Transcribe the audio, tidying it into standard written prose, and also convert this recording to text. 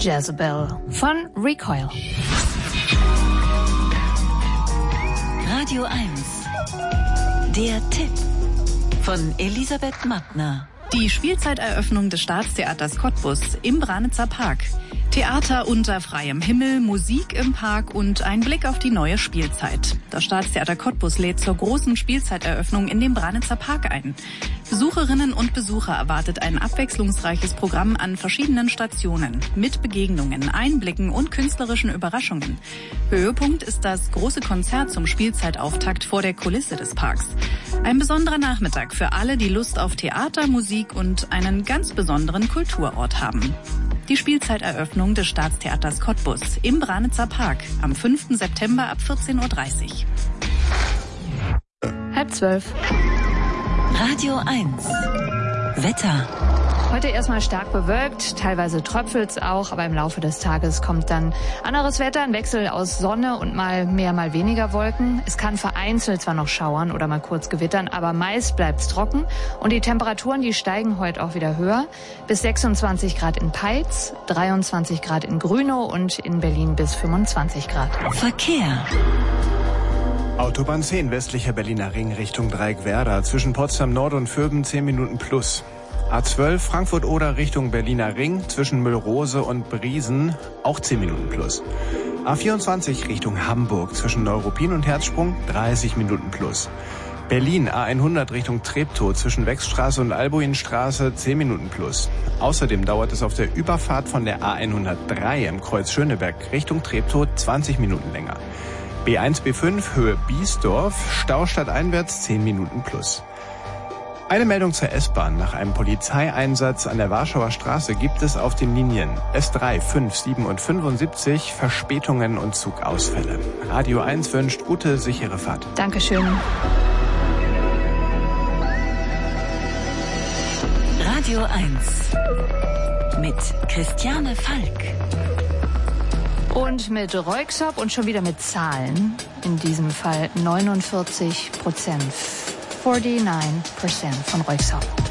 Jezebel von Recoil. Radio 1. Der Tipp von Elisabeth Mattner. Die Spielzeiteröffnung des Staatstheaters Cottbus im Branitzer Park. Theater unter freiem Himmel, Musik im Park und ein Blick auf die neue Spielzeit. Das Staatstheater Cottbus lädt zur großen Spielzeiteröffnung in den Branitzer Park ein. Besucherinnen und Besucher erwartet ein abwechslungsreiches Programm an verschiedenen Stationen mit Begegnungen, Einblicken und künstlerischen Überraschungen. Höhepunkt ist das große Konzert zum Spielzeitauftakt vor der Kulisse des Parks. Ein besonderer Nachmittag für alle, die Lust auf Theater, Musik und einen ganz besonderen Kulturort haben. Die Spielzeiteröffnung des Staatstheaters Cottbus im Branitzer Park am 5. September ab 14:30 Uhr. 11:30. Radio 1. Wetter. Heute erstmal stark bewölkt, teilweise tröpfelt's auch, aber im Laufe des Tages kommt dann anderes Wetter, ein Wechsel aus Sonne und mal mehr, mal weniger Wolken. Es kann vereinzelt zwar noch schauern oder mal kurz gewittern, aber meist bleibt's trocken und die Temperaturen, die steigen heute auch wieder höher. Bis 26 Grad in Peitz, 23 Grad in Grünow und in Berlin bis 25 Grad. Verkehr. Autobahn 10, westlicher Berliner Ring Richtung Dreieckwerder. Zwischen Potsdam Nord und Vöben 10 Minuten plus. A12 Frankfurt-Oder Richtung Berliner Ring. Zwischen Müllrose und Briesen auch 10 Minuten plus. A24 Richtung Hamburg. Zwischen Neuruppin und Herzsprung 30 Minuten plus. Berlin A100 Richtung Treptow. Zwischen Wechsstraße und Albuinstraße 10 Minuten plus. Außerdem dauert es auf der Überfahrt von der A103 im Kreuz Schöneberg Richtung Treptow 20 Minuten länger. B1, B5, Höhe Biesdorf, Stau stadteinwärts 10 Minuten plus. Eine Meldung zur S-Bahn. Nach einem Polizeieinsatz an der Warschauer Straße gibt es auf den Linien S3, 5, 7 und 75 Verspätungen und Zugausfälle. Radio 1 wünscht gute, sichere Fahrt. Dankeschön. Radio 1 mit Christiane Falk. Und mit Röyksopp und schon wieder mit Zahlen. In diesem Fall 49%. 49% von Röyksopp.